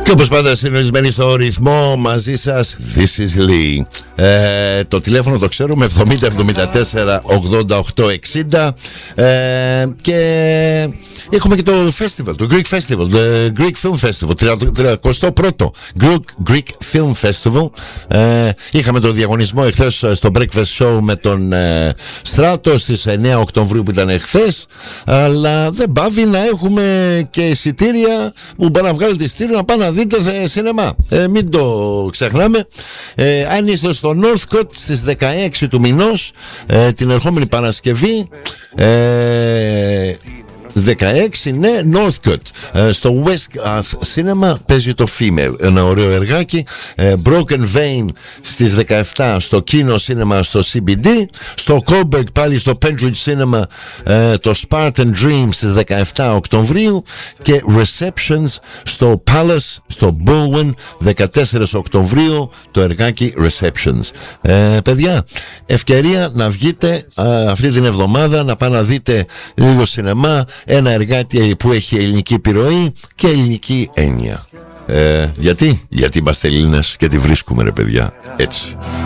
Και όπως πάντα συντονισμένοι στο ρυθμό, μαζί σας This is Lee. Το τηλέφωνο το ξέρουμε, 70 74 88 60. Και έχουμε και το festival, το Greek Festival, το Greek Film Festival, 31ο Greek Film Festival. Είχαμε το διαγωνισμό εχθές στο Breakfast Show με τον Στράτο στις 9 Οκτωβρίου που ήταν εχθές. Αλλά δεν πάβει να έχουμε και εισιτήρια που μπορεί να βγάλετε εισιτήριο να πάνε να δείτε σινεμά. Μην το ξεχνάμε. Αν είστε στο Northcote στις 16 του μηνός, την ερχόμενη Παρασκευή, 16, ναι, Northcote, στο West Cinema παίζει το Female, ένα ωραίο εργάκι. Broken Vein στις 17 στο Kino Cinema στο CBD. Στο Coburg πάλι στο Pentridge Cinema το Spartan Dream στις 17 Οκτωβρίου. Και Receptions στο Palace στο Bowen 14 Οκτωβρίου το εργάκι Receptions. Παιδιά, ευκαιρία να βγείτε αυτή την εβδομάδα να πάνε να δείτε λίγο σινεμά. Ένα εργάτι που έχει ελληνική επιρροή και ελληνική έννοια. Γιατί είμαστε Έλληνες και τη βρίσκουμε, ρε παιδιά, έτσι.